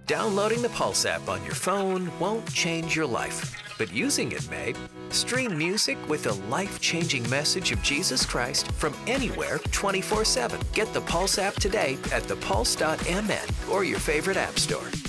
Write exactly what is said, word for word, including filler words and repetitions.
Downloading the Pulse app on your phone won't change your life, but using it may. Stream music with a life-changing message of Jesus Christ from anywhere twenty-four seven. Get the Pulse app today at the pulse dot m n or your favorite app store.